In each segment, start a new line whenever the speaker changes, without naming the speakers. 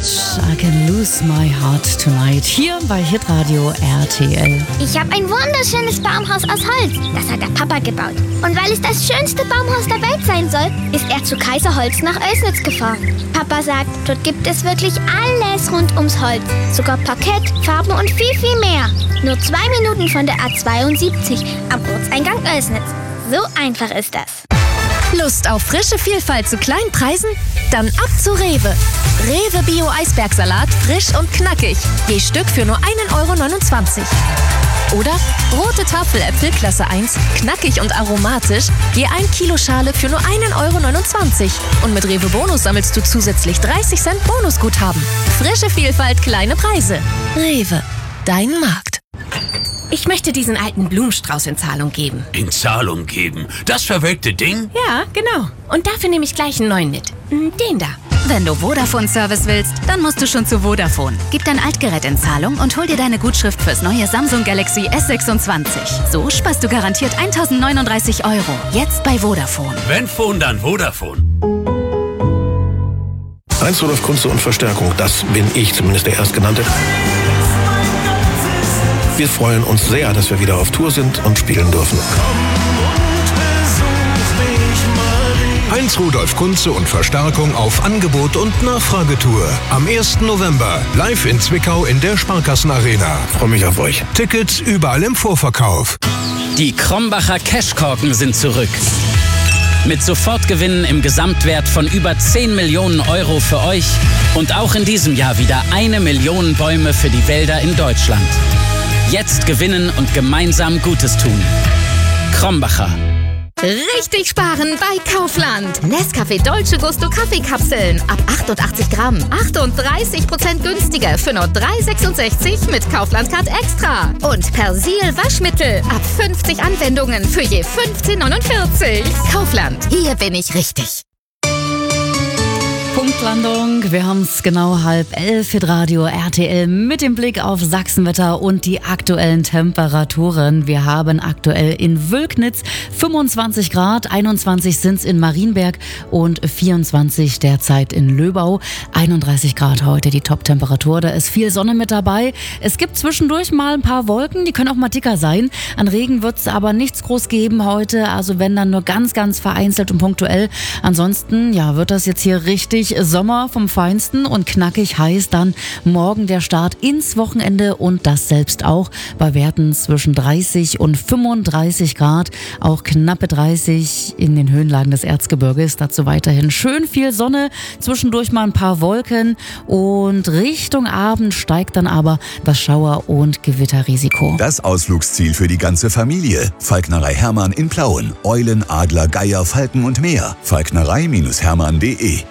Savage, I Can Lose My Heart Tonight, hier bei Hitradio RTL.
Ich habe ein wunderschönes Baumhaus aus Holz. Das hat der Papa gebaut. Und weil es das schönste Baumhaus der Welt sein soll, ist er zu Kaiserholz nach Oelsnitz gefahren. Papa sagt, dort gibt es wirklich alles rund ums Holz. Sogar Parkett, Farben und viel, viel mehr. Nur 2 Minuten von der A72 am Ortseingang Oelsnitz. So einfach ist das.
Lust auf frische Vielfalt zu kleinen Preisen? Dann ab zu Rewe. Rewe Bio Eisbergsalat, frisch und knackig. Je Stück für nur 1,29 €. Oder rote Tafeläpfel Klasse 1, knackig und aromatisch, je 1 Kilo Schale für nur 1,29 €. Und mit Rewe Bonus sammelst du zusätzlich 30 Cent Bonusguthaben. Frische Vielfalt, kleine Preise. Rewe, dein Markt.
Ich möchte diesen alten Blumenstrauß in Zahlung geben.
In Zahlung geben? Das verwelkte Ding?
Ja, genau. Und dafür nehme ich gleich einen neuen mit. Den da.
Wenn du Vodafone-Service willst, dann musst du schon zu Vodafone. Gib dein Altgerät in Zahlung und hol dir deine Gutschrift fürs neue Samsung Galaxy S26. So sparst du garantiert 1.039 €. Jetzt bei Vodafone.
Wenn Phone, dann Vodafone.
Heinz Rudolf Kunze und Verstärkung, das bin ich, zumindest der Erstgenannte. Wir freuen uns sehr, dass wir wieder auf Tour sind und spielen dürfen.
Heinz Rudolf Kunze und Verstärkung auf Angebot- und Nachfragetour. Am 1. November live in Zwickau in der Sparkassenarena.
Freue mich auf euch.
Tickets überall im Vorverkauf.
Die Krombacher Cashkorken sind zurück. Mit Sofortgewinnen im Gesamtwert von über 10 Millionen € für euch und auch in diesem Jahr wieder 1 Million Bäume für die Wälder in Deutschland. Jetzt gewinnen und gemeinsam Gutes tun. Krombacher.
Richtig sparen bei Kaufland. Nescafé Dolce Gusto Kaffeekapseln. Ab 88 Gramm. 38% günstiger für nur 3,66 mit Kaufland Card Extra. Und Persil Waschmittel. Ab 50 Anwendungen für je 15,49. Kaufland. Hier bin ich richtig.
Punktlandung. Wir haben es genau 10:30 Hitradio RTL mit dem Blick auf Sachsenwetter und die aktuellen Temperaturen. Wir haben aktuell in Wülknitz 25 Grad, 21 sind es in Marienberg und 24 derzeit in Löbau. 31 Grad heute die Top-Temperatur. Da ist viel Sonne mit dabei. Es gibt zwischendurch mal ein paar Wolken, die können auch mal dicker sein. An Regen wird es aber nichts groß geben heute. Also wenn dann nur ganz, ganz vereinzelt und punktuell. Ansonsten ja, wird das jetzt hier richtig Sommer vom Feinsten und knackig heiß dann morgen der Start ins Wochenende und das selbst auch bei Werten zwischen 30 und 35 Grad, auch knappe 30 in den Höhenlagen des Erzgebirges. Dazu weiterhin schön viel Sonne, zwischendurch mal ein paar Wolken und Richtung Abend steigt dann aber das Schauer- und Gewitterrisiko.
Das Ausflugsziel für die ganze Familie. Falknerei Hermann in Plauen. Eulen, Adler, Geier, Falken und mehr. Falknerei-hermann.de.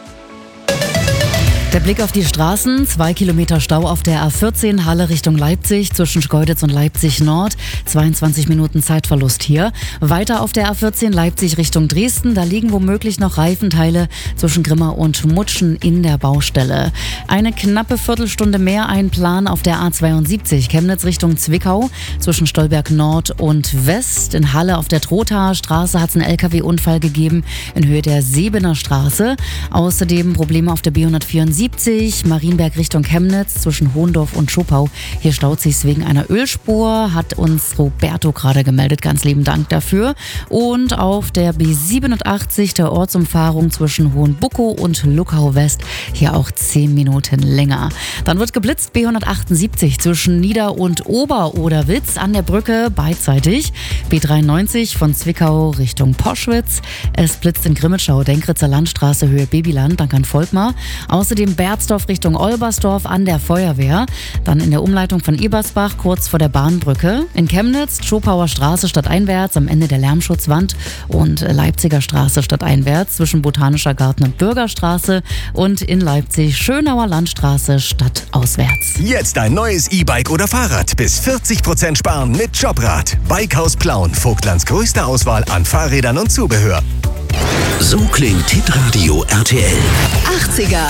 Der Blick auf die Straßen, 2 Kilometer Stau auf der A14 Halle Richtung Leipzig zwischen Schkeuditz und Leipzig Nord, 22 Minuten Zeitverlust hier. Weiter auf der A14 Leipzig Richtung Dresden, da liegen womöglich noch Reifenteile zwischen Grimma und Mutschen in der Baustelle. Eine knappe Viertelstunde mehr Einplan auf der A72 Chemnitz Richtung Zwickau zwischen Stolberg Nord und West. In Halle auf der Trothaer Straße hat es einen LKW-Unfall gegeben in Höhe der Sebener Straße. Außerdem Probleme auf der B174 Marienberg Richtung Chemnitz zwischen Hohendorf und Schopau. Hier staut sich's wegen einer Ölspur, hat uns Roberto gerade gemeldet. Ganz lieben Dank dafür. Und auf der B87 der Ortsumfahrung zwischen Hohenbuckow und Luckau West. Hier auch 10 Minuten länger. Dann wird geblitzt B178 zwischen Nieder- und Ober-Oderwitz an der Brücke beidseitig. B93 von Zwickau Richtung Poschwitz. Es blitzt in Grimmitschau, Denkritzer Landstraße Höhe Babyland, dank an Volkmar. Außerdem Berzdorf Richtung Olbersdorf an der Feuerwehr. Dann in der Umleitung von Ebersbach kurz vor der Bahnbrücke. In Chemnitz Schopauer Straße stadteinwärts am Ende der Lärmschutzwand und Leipziger Straße stadteinwärts zwischen Botanischer Garten und Bürgerstraße und in Leipzig Schönauer Landstraße stadtauswärts.
Jetzt ein neues E-Bike oder Fahrrad. Bis 40% sparen mit Jobrad. Bikehaus Plauen. Vogtlands größte Auswahl an Fahrrädern und Zubehör.
So klingt Hitradio RTL.
80er.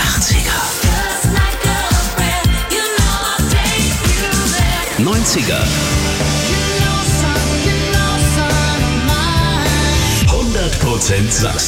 90er. 100% Sachsen.